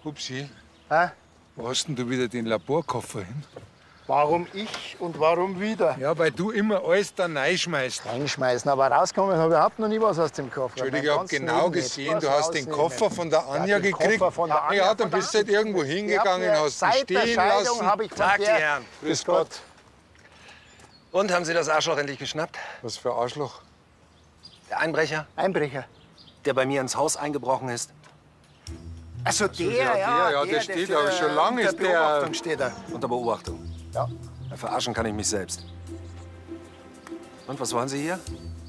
Hupsi, Hä? wo hast denn du wieder den Laborkoffer hin? Warum ich und warum wieder? Ja, weil du immer alles da reinschmeißt. Reinschmeißen, aber rauskommen habe ich überhaupt noch nie was aus dem Koffer. Entschuldigung, ich Mein hab ganz genau Leben gesehen, nicht. du Was hast den rausnehmen? Koffer von der Anja den gekriegt. Koffer von der Anja. Ja, dann bist du halt irgendwo hingegangen, hast ihn Seit der stehen Scheidung lassen. habe ich von Tag, die der... Herren. Grüß Gott. Und, haben Sie das Arschloch endlich geschnappt? Was für Arschloch. Der Einbrecher, Einbrecher. der bei mir ins Haus eingebrochen ist? Also der, ja, der steht aber schon lange ist unter der- Beobachtung steht er. Unter Beobachtung. Ja. Ja, verarschen kann ich mich selbst. Und, was wollen Sie hier?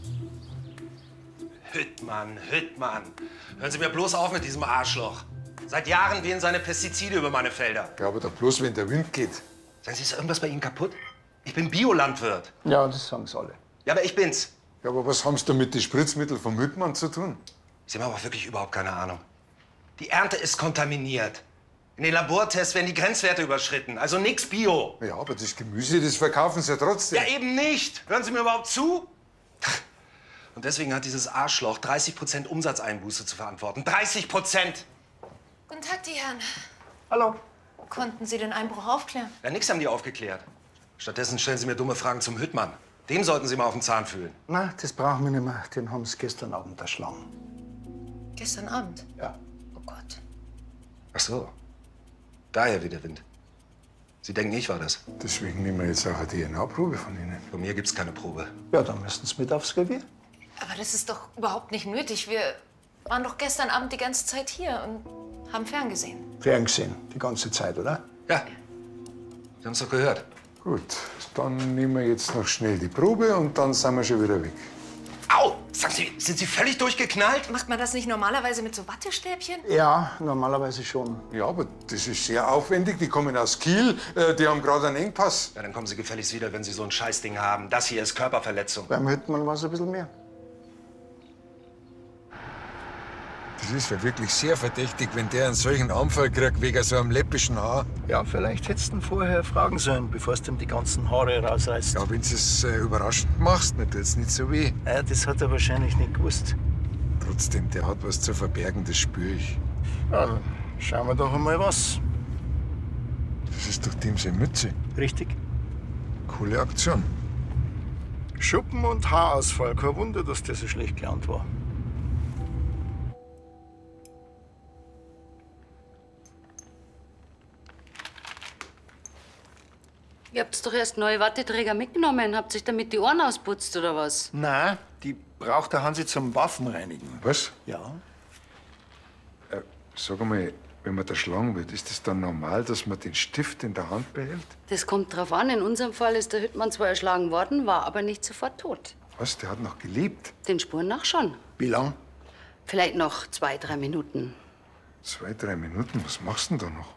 Hüttmann, Hüttmann. Hören Sie mir bloß auf mit diesem Arschloch. Seit Jahren wehen seine Pestizide über meine Felder. Ja, aber da bloß, wenn der Wind geht. Sagen Sie, ist irgendwas bei Ihnen kaputt? Ich bin Biolandwirt. Ja, das sagen sie alle. Ja, aber ich bin's. Ja, aber was haben Sie da mit den Spritzmitteln vom Hüttmann zu tun? Sie haben aber wirklich überhaupt keine Ahnung. Die Ernte ist kontaminiert. In den Labortests werden die Grenzwerte überschritten. Also nix Bio. Ja, aber das Gemüse, das verkaufen Sie ja trotzdem. Ja, eben nicht. Hören Sie mir überhaupt zu? Und deswegen hat dieses Arschloch 30% Umsatzeinbuße zu verantworten. 30%! Guten Tag, die Herren. Hallo. Konnten Sie den Einbruch aufklären? Ja, nix haben die aufgeklärt. Stattdessen stellen Sie mir dumme Fragen zum Hüttmann. Dem sollten Sie mal auf den Zahn fühlen. Na, das brauchen wir nicht mehr. Den haben sie gestern Abend erschlagen. Gestern Abend? Ja. Oh Gott. Ach so. Daher wie der Wind. Sie denken, ich war das. Deswegen nehmen wir jetzt auch eine DNA-Probe von Ihnen. Von mir gibt's keine Probe. Ja, dann müssen sie mit aufs Revier. Aber das ist doch überhaupt nicht nötig. Wir waren doch gestern Abend die ganze Zeit hier und haben ferngesehen. Ferngesehen, die ganze Zeit, oder? Ja. Sie haben's doch gehört. Gut, dann nehmen wir jetzt noch schnell die Probe und dann sind wir schon wieder weg. Au! Sagen Sie, sind Sie völlig durchgeknallt? Macht man das nicht normalerweise mit so Wattestäbchen? Ja, normalerweise schon. Ja, aber das ist sehr aufwendig. Die kommen aus Kiel, die haben gerade einen Engpass. Ja, dann kommen Sie gefälligst wieder, wenn Sie so ein Scheißding haben. Das hier ist Körperverletzung. Beim Hüttmann war es ein bisschen mehr. Das ist ja wirklich sehr verdächtig, wenn der einen solchen Anfall kriegt wegen so einem läppischen Haar. Ja, vielleicht hättest du ihn vorher fragen sollen, bevor du ihm die ganzen Haare rausreißt. Ja, wenn du es überraschend machst, dann tut's nicht so weh. Ja, das hat er wahrscheinlich nicht gewusst. Trotzdem, der hat was zu verbergen, das spüre ich. Ja, dann schauen wir doch einmal was. Das ist doch dem seine Mütze. Richtig? Coole Aktion. Schuppen und Haarausfall. Kein Wunder, dass der so schlecht gelernt war. Ihr habt doch erst neue Watteträger mitgenommen. Habt sich damit die Ohren ausputzt, oder was? Nein, die braucht der Hansi zum Waffenreinigen. Was? Ja. Sag mal, wenn man erschlagen wird, ist es dann normal, dass man den Stift in der Hand behält? Das kommt drauf an. In unserem Fall ist der Hüttmann zwar erschlagen worden, war aber nicht sofort tot. Was? Der hat noch gelebt? Den Spuren nach schon. Wie lang? Vielleicht noch 2, 3 Minuten. 2, 3 Minuten? Was machst du denn da noch?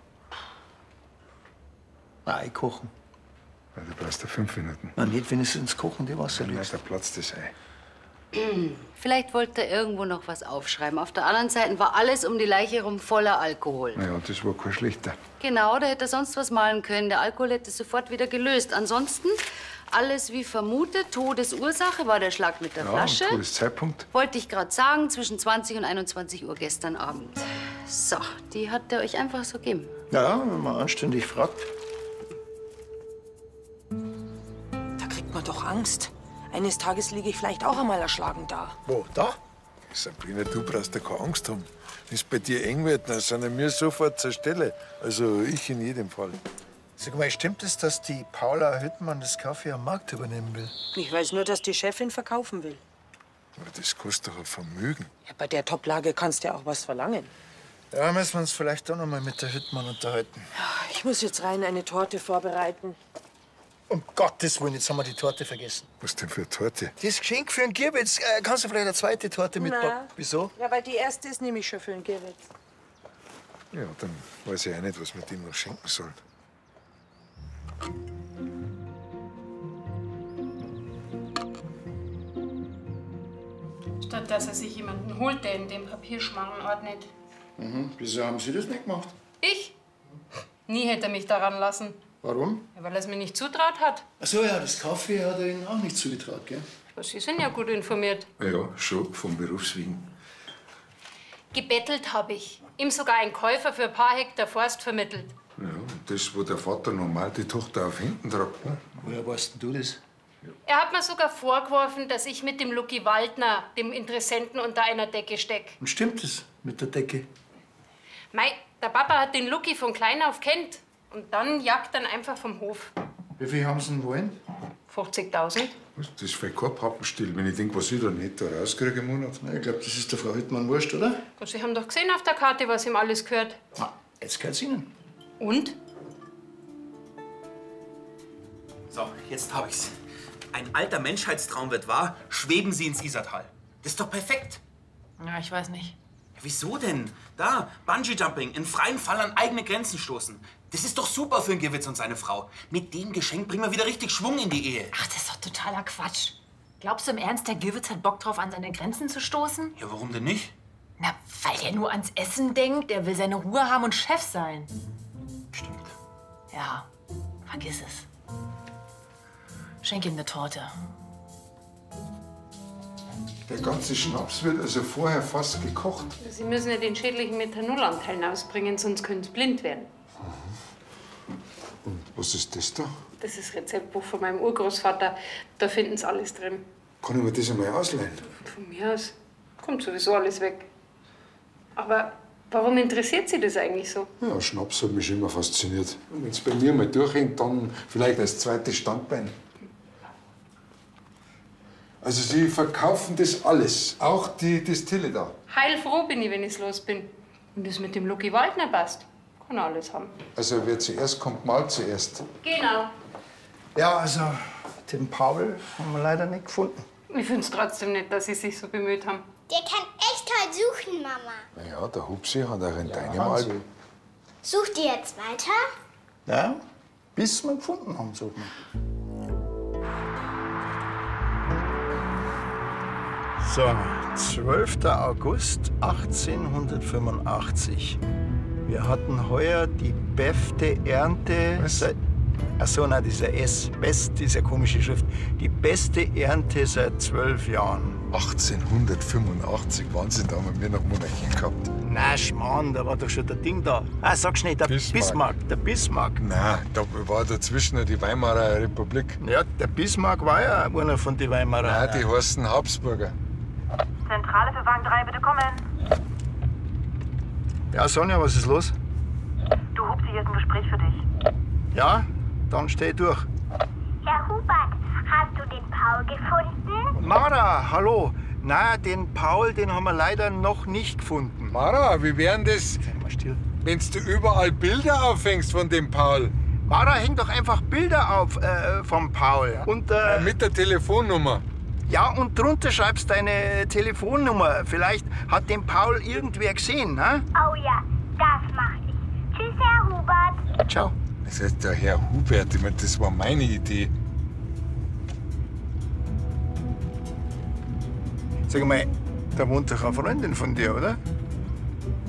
Ei kochen. Ja, du brauchst ja 5 Minuten. Na, nicht, wenn es ins kochende Wasser Nein, legst. da platzt das Ei. Vielleicht wollte er irgendwo noch was aufschreiben. Auf der anderen Seite war alles um die Leiche herum voller Alkohol. Naja, das war kein schlechter. Genau, da hätte er sonst was malen können. Der Alkohol hätte sofort wieder gelöst. Ansonsten alles wie vermutet. Todesursache war der Schlag mit der Ja, Flasche. ein Todeszeitpunkt. Wollte ich gerade sagen, zwischen 20 und 21 Uhr gestern Abend. So, die hat er euch einfach so gegeben. Ja, wenn man anständig fragt. Da kriegt man doch Angst. Eines Tages liege ich vielleicht auch einmal erschlagen da. Wo, da? Sabrina, du brauchst ja keine Angst haben. Wenn es bei dir eng wird, dann sind wir sofort zur Stelle. Also ich in jedem Fall. Sag mal, stimmt es, dass die Paula Hüttmann das Kaffee am Markt übernehmen will? Ich weiß nur, dass die Chefin verkaufen will. Aber das kostet doch ein Vermögen. Ja, bei der Toplage kannst du ja auch was verlangen. Ja, müssen wir uns vielleicht doch noch mal mit der Hüttmann unterhalten. Ich muss jetzt rein eine Torte vorbereiten. Um Gottes Willen, jetzt haben wir die Torte vergessen. Was denn für eine Torte? Das Geschenk für einen Gierwitz. Kannst du vielleicht eine zweite Torte mitbacken? Na. Wieso? Ja, weil die erste ist nämlich schon für den Gewitz. Ja, dann weiß ich auch nicht, was wir dem noch schenken sollen. Statt dass er sich jemanden holt, der in dem Papierschmarrn ordnet. Wieso haben Sie das nicht gemacht? Ich? Nie hätte er mich daran lassen. Warum? Ja, weil er es mir nicht zutraut hat. Ach so, ja, das Kaffee hat er Ihnen auch nicht zugetraut, gell? Aber Sie sind ja gut informiert. Ja, schon, vom Berufswegen. Gebettelt habe ich. Ihm sogar ein Käufer für ein paar Hektar Forst vermittelt. Ja, das, wo der Vater normal die Tochter auf hinten tragt. Ne? Woher weißt denn du das? Er hat mir sogar vorgeworfen, dass ich mit dem Lucky Waldner, dem Interessenten, unter einer Decke steck. Und stimmt es mit der Decke? Mei, der Papa hat den Lucky von klein auf kennt. Und dann jagt er ihn einfach vom Hof. Wie viel haben sie denn wollen? 50.000. Das ist für kein Pappenstiel, wenn ich denke, was ich da netto rauskriege im Monat. Na, ich glaube, das ist der Frau Hüttmann wurscht, oder? Und Sie haben doch gesehen auf der Karte, was ihm alles gehört. Na, jetzt gehört's Ihnen. Und? So, jetzt hab ich's. Ein alter Menschheitstraum wird wahr, schweben Sie ins Isartal. Das ist doch perfekt. Ja, ich weiß nicht. Ja, wieso denn? Da, Bungee-Jumping, in freiem Fall an eigene Grenzen stoßen. Das ist doch super für den Gewitz und seine Frau. Mit dem Geschenk bringen wir wieder richtig Schwung in die Ehe. Ach, das ist doch totaler Quatsch. Glaubst du im Ernst, der Gewitz hat Bock drauf, an seine Grenzen zu stoßen? Ja, warum denn nicht? Na, weil er nur ans Essen denkt. Der will seine Ruhe haben und Chef sein. Stimmt. Ja, vergiss es. Schenk ihm eine Torte. Der ganze Schnaps wird also vorher fast gekocht. Sie müssen ja den schädlichen Methanolanteil ausbringen, sonst können Sie blind werden. Und was ist das da? Das ist das Rezeptbuch von meinem Urgroßvater. Da finden Sie alles drin. Kann ich mir das einmal ausleihen? Von mir aus kommt sowieso alles weg. Aber warum interessiert Sie das eigentlich so? Ja, Schnaps hat mich schon immer fasziniert. Und wenn es bei mir mal durchhängt, dann vielleicht als zweites Standbein. Also Sie verkaufen das alles, auch die Distille da? Heilfroh bin ich, wenn ich los bin. Und das mit dem Lucky Waldner passt. Kann er alles haben. Also wer zuerst kommt, mal zuerst. Genau. Ja, also, den Paul haben wir leider nicht gefunden. Ich finde es trotzdem nicht, dass Sie sich so bemüht haben. Der kann echt toll suchen, Mama. Na ja, der Hupsi hat auch in deinem Hansi. Alter. Sucht ihr jetzt weiter? Ja, bis wir gefunden haben, suchen wir. So, 12. August 1885. Wir hatten heuer die beste Ernte. Achso, nein, dieser S. Best, diese komische Schrift. Die beste Ernte seit 12 Jahren. 1885, Wahnsinn, da haben wir noch Monarchie gehabt. Na, Schmarrn, da war doch schon der Ding da. Ah, sag schnell, der Bismarck. Der Bismarck. Nein, da war dazwischen noch die Weimarer Republik. Ja, der Bismarck war ja einer von den Weimarer. Nein, die heißen Habsburger. Zentrale für Wagen 3, bitte kommen. Ja, Sonja, was ist los? Du, Hupsi, hier ist ein Gespräch für dich. Ja, dann steh durch. Herr Hubert, hast du den Paul gefunden? Mara, hallo. Na, den Paul, den haben wir leider noch nicht gefunden. Mara, wie wären das, Sei mal still. wenn du überall Bilder aufhängst von dem Paul? Mara, häng doch einfach Bilder auf vom Paul. Und, Mit der Telefonnummer. ja, und drunter schreibst deine Telefonnummer. Vielleicht hat den Paul irgendwer gesehen, ne? Oh ja, das mach ich. Tschüss, Herr Hubert. Ciao. Das heißt, der Herr Hubert, ich meine, das war meine Idee. Sag mal, da wohnt doch eine Freundin von dir, oder?